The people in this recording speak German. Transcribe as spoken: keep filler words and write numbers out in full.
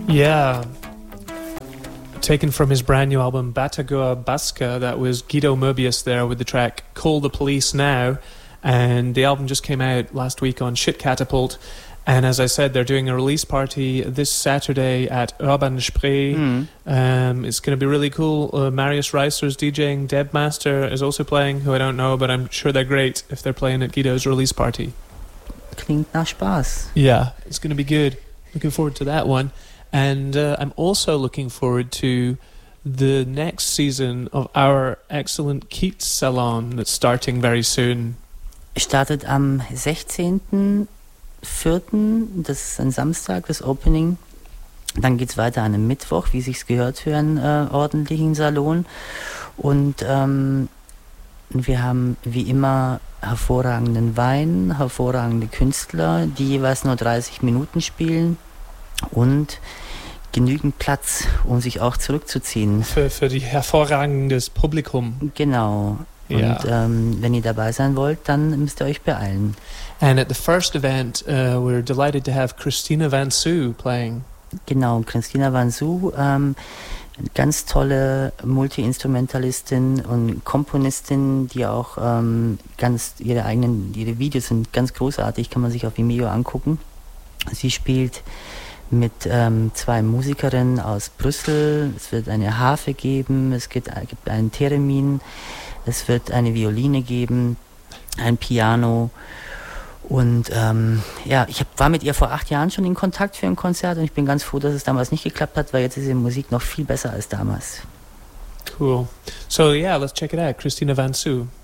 Yeah. Taken from his brand new album Batagua Basca, that was Guido Moebius there with the track Call the Police Now. And the album just came out last week on Shit Catapult. And as I said, they're doing a release party this Saturday at Urban Spree. Mm. Um, it's going to be really cool. Uh, Marius Reiser's DJing. Debmaster is also playing, who I don't know, but I'm sure they're great if they're playing at Guido's release party. Klingt nach Spaß. Yeah, it's going to be good. Looking forward to that one. And uh, I'm also looking forward to the next season of our excellent Keats Salon that's starting very soon. Startet am sechzehnten vierten Das ist ein Samstag, das Opening. Dann geht's weiter an einem Mittwoch, wie sich's gehört für einen äh, ordentlichen Salon. Und ähm, wir haben wie immer hervorragenden Wein, hervorragende Künstler, die jeweils nur dreißig Minuten spielen und genügend Platz, um sich auch zurückzuziehen. Für, für die hervorragendes Publikum. Genau. Ja. Und ähm, wenn ihr dabei sein wollt, dann müsst ihr euch beeilen. And at the first event, uh, we're delighted to have Christina Van Soo playing. Genau, Christina Van Soo, ähm, ganz tolle Multi-Instrumentalistin und Komponistin, die auch ähm, ganz ihre eigenen, ihre Videos sind ganz großartig, kann man sich auf Vimeo angucken. Sie spielt mit ähm, zwei Musikerinnen aus Brüssel. Es wird eine Harfe geben, es gibt, äh, gibt einen Theremin, es wird eine Violine geben, ein Piano. Und ähm, ja, ich hab, war mit ihr vor acht Jahren schon in Kontakt für ein Konzert und ich bin ganz froh, dass es damals nicht geklappt hat, weil jetzt ist ihre Musik noch viel besser als damals. Cool. So yeah, let's check it out. Christina Van Soo.